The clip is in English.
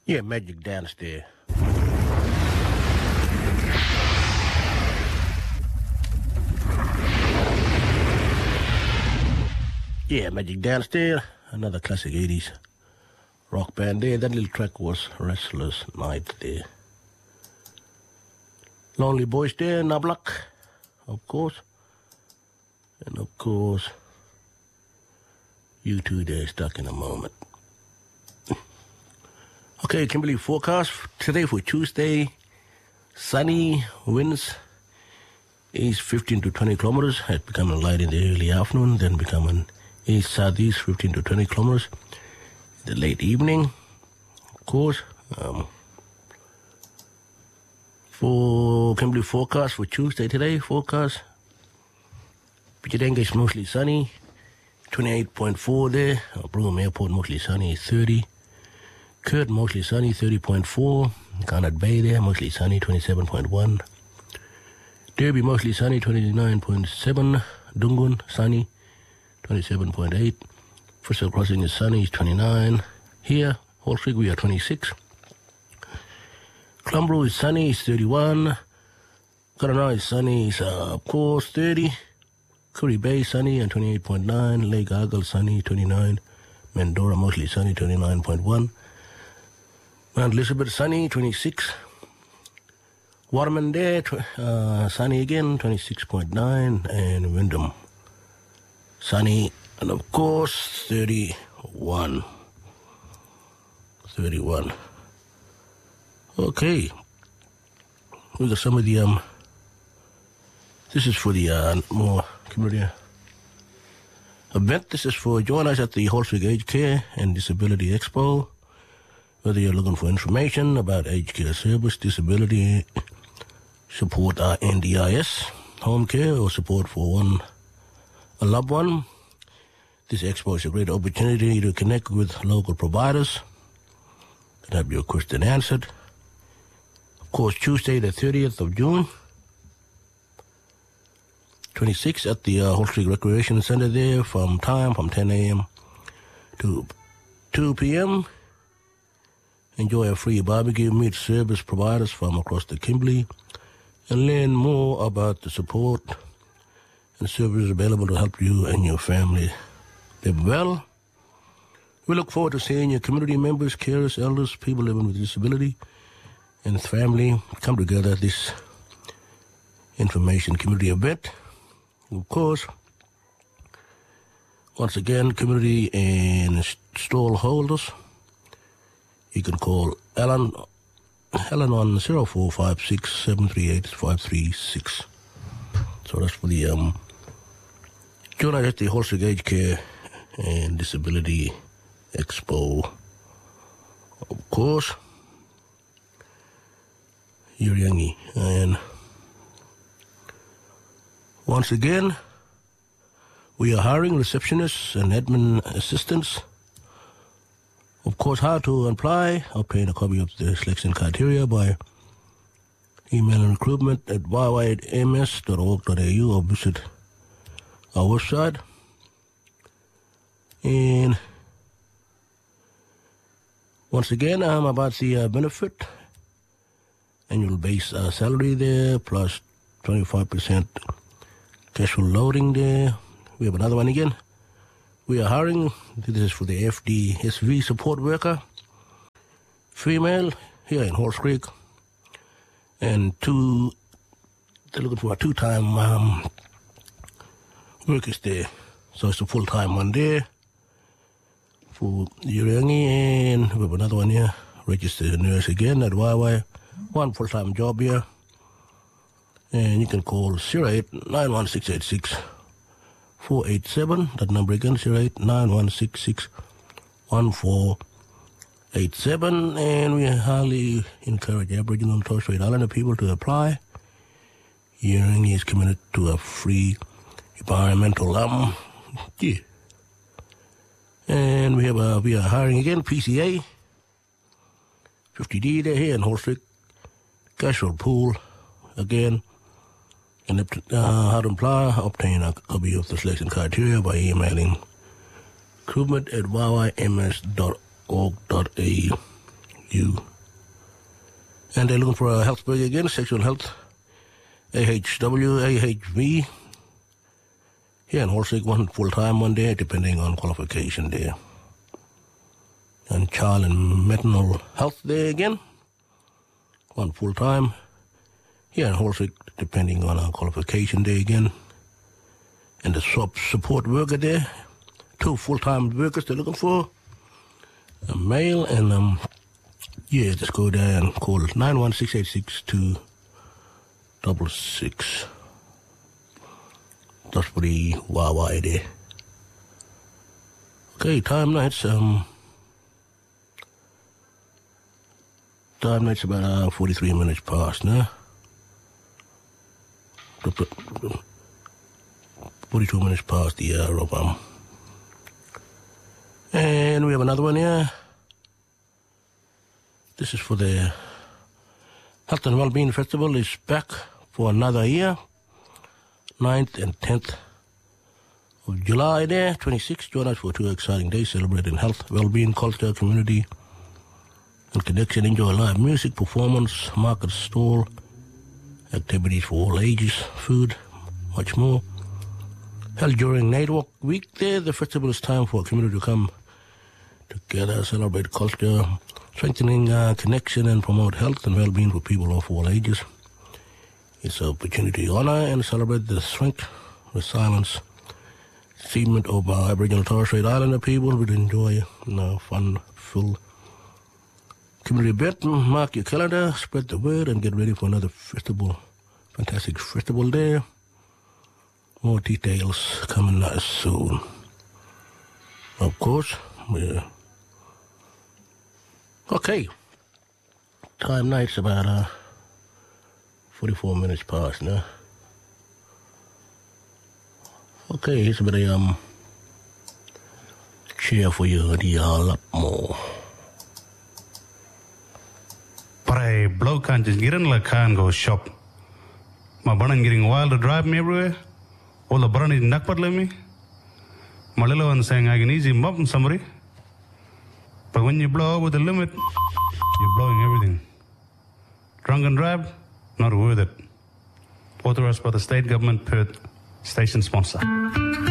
Yeah, Magic Dance there. Yeah, Magic Dance there. Another classic 80s rock band there. That little track was Restless Night there. Lonely Boys there, Nablak, of course. And of course, U2 there, Stuck in a Moment. Okay, Kimberley forecast today for Tuesday. Sunny, winds east 15 to 20 kilometers. It becoming light in the early afternoon, then becoming east-southeast 15 to 20 kilometers in the late evening. Of course, for Kimberley forecast for Tuesday today, forecast. Pichadanga is mostly sunny, 28.4 there. Broome Airport mostly sunny, 30. Kurt mostly sunny, 30.4. Garnet Bay there, mostly sunny, 27.1. Derby mostly sunny, 29.7. Dungun sunny, 27.8. Bristol Crossing is sunny, 29. Here, Hall Creek, we are 26. Clumbro is sunny, it's 31. Corona is sunny, it's of course 30. Curry Bay sunny and 28.9. Lake Argyle sunny, 29. Mandora mostly sunny, 29.1. Mount Elizabeth sunny, 26. Waterman there, sunny again, 26.9. And Wyndham sunny, and of course 31. 31. Okay. We got some of the this is for the more community event. This is for join us at the Holswig Aged Care and Disability Expo. Whether you're looking for information about aged care service, disability support, NDIS, home care, or support for a loved one, this expo is a great opportunity to connect with local providers and have your question answered. Of course, Tuesday the 30th of June, 26 at the Holswig Recreation Center there from 10 a.m. to 2 p.m. Enjoy a free barbecue, meet service providers from across the Kimberley, and learn more about the support and services available to help you and your family live well. We look forward to seeing your community members, carers, elders, people living with disability, and family come together at this information community event. Of course, once again, community and stall holders, you can call Helen on 0456-738-536. So that's for the join us at the Holswig Aged Care and Disability Expo. Of course, Yuriangi. And once again, we are hiring receptionists and admin assistants. Of course, how to apply, obtain a copy of the selection criteria by emailing recruitment@yyms.org.au or visit our website. And once again, about the benefit, annual base salary there, plus 25% casual loading there. We have another one again. We are hiring, this is for the FDSV support worker, female, here in Horse Creek, and they're looking for a two-time workers there. So it's a full-time one there for Yuriangi, and we have another one here, registered nurse again at YY, one full-time job here. And you can call 0891-686-487. That number again, 0891-666-1487. And we highly encourage Aboriginal and Torres Strait Islander people to apply. Yuriangi is committed to a free environmental yeah. And we are hiring again, PCA, 50D there here in Holswig, casual pool again. And how to apply, obtain a copy of the selection criteria by emailing recruitment@yyms.org.au. you. And they're looking for a health break again, sexual health, AHW, AHV. Here in Horsig, one full-time, one day, depending on qualification there. And child and mental health there again, one full-time. Here in Horsig, depending on our qualification there again. And the support worker there, 2 full-time workers they're looking for, a male, and just go there and call 91686-266. That's pretty wide there. Okay, time night's about 43 minutes past now. 42 minutes past the hour of and we have another one here. This is for the Health and Wellbeing Festival. Is back for another year, 9th and 10th of July there, 26th. Join us for 2 exciting days celebrating health, well-being, culture, community, and connection. Enjoy live music, performance, market stall, activities for all ages, food, much more. Held during Network Week there, the festival is time for a community to come together, celebrate culture, strengthening connection, and promote health and well-being for people of all ages. It's an opportunity to honor and celebrate the strength, resilience, achievement of our Aboriginal and Torres Strait Islander people. We'll enjoy fun-filled community event. Mark your calendar, spread the word, and get ready for another festival. Fantastic festival there. More details coming soon. Of course, okay. Time night's about 44 minutes past now. Okay, here's a bit of cheer for you a lot more. Pray blow can't just get in like can go shop. My bunny getting wild to drive me everywhere. All the bunny nakpat let me. My little one saying I can easy mop somebody. But when you blow with the limit, you're blowing everything. Drunk and drive, not worth it. Authorized by the state government, Perth, station sponsor.